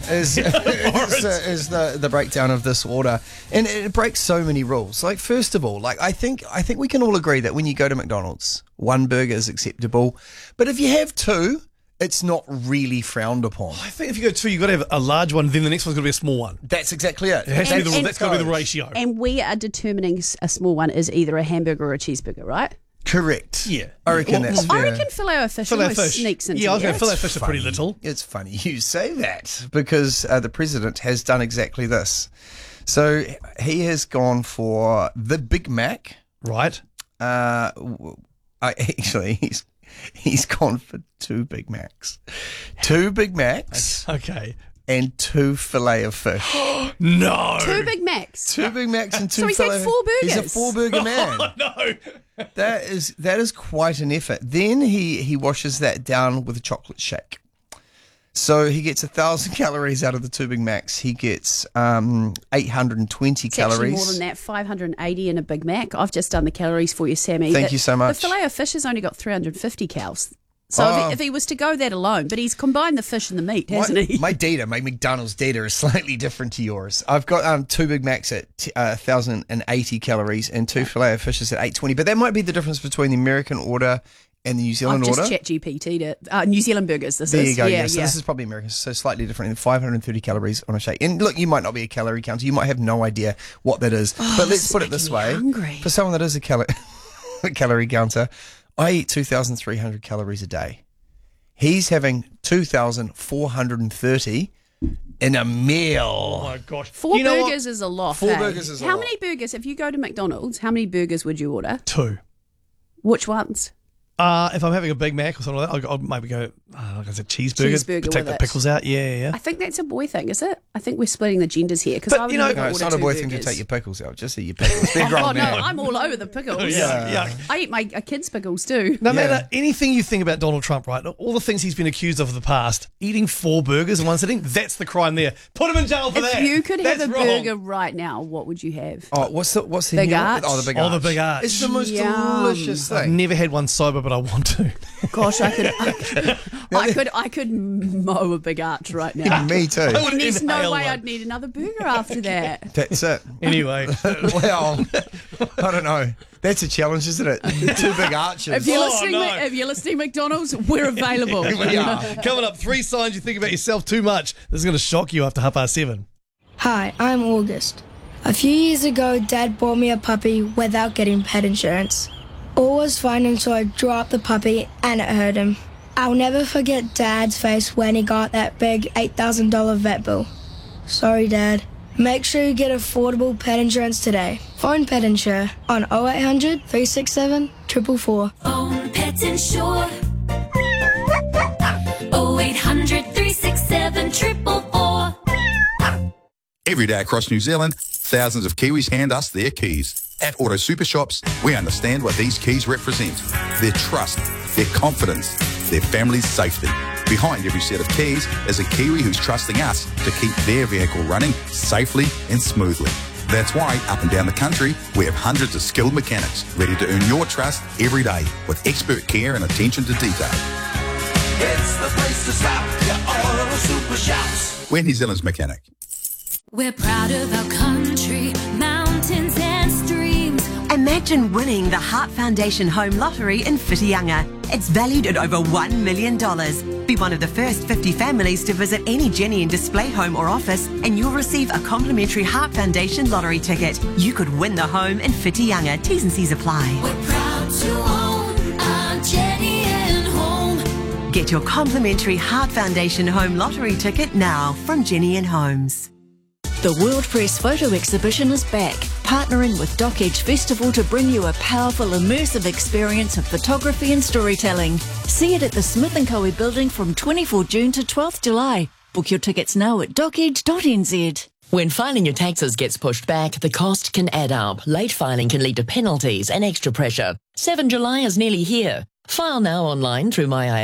is the breakdown of this order, and it breaks so many rules. Like, first of all, I think we can all agree that when you go to McDonald's, one burger is acceptable, but if you have two, it's not really frowned upon. I think if you go two, you've got to have a large one, then the next one's got to be a small one. That's exactly it. It has to be that's got to be the ratio. And we are determining a small one is either a hamburger or a cheeseburger, right? Correct. Yeah. I reckon that's fair. I reckon filet-o-fish almost sneaks into Yeah, I was there. going filet-o-fish are pretty little. It's funny you say that because the president has done exactly this. So he has gone for the Big Mac. Right. He's gone for two Big Macs. Two Big Macs. Okay. And two filet of fish. No. Two Big Macs. Two Big Macs and two So he's filet. had 4 burgers. He's a 4-burger man. Oh, no. That is quite an effort. Then he washes that down with a chocolate shake. So he gets 1,000 calories out of the two Big Macs. He gets 820 It's calories. actually more than that, 580 in a Big Mac. I've just done the calories for you, Sammy. Thank you so much. The filet-o-fish has only got 350 calories. So if he was to go that alone, but he's combined the fish and the meat, hasn't he? My McDonald's data is slightly different to yours. I've got two Big Macs at 1,080 calories and two filet of fishes at 820. But that might be the difference between the American order and the New Zealand I've order. just ChatGPT'd it. New Zealand burgers, this There is. you go. Yeah, So this is probably American, so slightly different. 530 calories on a shake. And look, you might not be a calorie counter. You might have no idea what that is. But let's put it this way: hungry. for someone that is a calorie counter, I eat 2,300 calories a day. He's having 2,430 in a meal. Oh, my gosh. 4 burgers is a lot. 4 burgers is a lot. How many burgers, if you go to McDonald's, how many burgers would you order? 2. Which ones? If I'm having a Big Mac or something like that, I'll maybe go, like I said, cheeseburger. Cheeseburger Take with the it. pickles out. Yeah. I think that's a boy thing, is it? I think we're splitting the genders here. But, I would you know, never No, it's order not a 2 boy thing to burgers. take your pickles out. Just eat your pickles. They're grown Oh, no, man. I'm all over the pickles. Yeah. I eat my kids' pickles too. No matter anything you think about Donald Trump, right? All the things he's been accused of the past, eating 4 burgers in one sitting, that's the crime there. Put him in jail for that. If you could have That's a wrong. burger right now, what would you have? Oh, what's the Big new one? Arch? Oh, the Big Oh, Arch. the Big Arch. It's the most Yum. delicious I've thing. never had one sober, but I want to. Gosh, I could mow a Big Arch right now. Me too. And there's no Inhale way one. I'd need another burger after that. That's it. Anyway. Well, I don't know. That's a challenge, isn't it? 2 big arches. If you're, Oh, listening, no. if you're listening, McDonald's, we're available. We are. Coming up, 3 signs you think about yourself too much. This is going to shock you after 7:30. Hi, I'm August. A few years ago, Dad bought me a puppy without getting pet insurance. All was fine until I dropped the puppy and it hurt him. I'll never forget Dad's face when he got that big $8,000 vet bill. Sorry, Dad. Make sure you get affordable pet insurance today. Phone Pet Insure on 0800 367 444. Phone Pet Insure. 0800 367 444. Every day across New Zealand, thousands of Kiwis hand us their keys. At Auto Super Shops, we understand what these keys represent. Their trust, their confidence, their family's safety. Behind every set of keys is a Kiwi who's trusting us to keep their vehicle running safely and smoothly. That's why, up and down the country, we have hundreds of skilled mechanics ready to earn your trust every day with expert care and attention to detail. It's the place to stop. Your Auto Super Shops. We're New Zealand's mechanic. We're proud of our country, mountains and streams. Imagine winning the Heart Foundation Home Lottery in Whitianga. It's valued at over $1 million. Be one of the first 50 families to visit any Jenny and Display home or office and you'll receive a complimentary Heart Foundation lottery ticket. You could win the home in Whitianga. T's and C's apply. We're proud to own our Jenny and Home. Get your complimentary Heart Foundation Home Lottery ticket now from Jenny and Homes. The World Press Photo Exhibition is back, partnering with Dock Edge Festival to bring you a powerful, immersive experience of photography and storytelling. See it at the Smith & Coe building from 24 June to 12th July. Book your tickets now at dockedge.nz. When filing your taxes gets pushed back, the cost can add up. Late filing can lead to penalties and extra pressure. 7 July is nearly here. File now online through My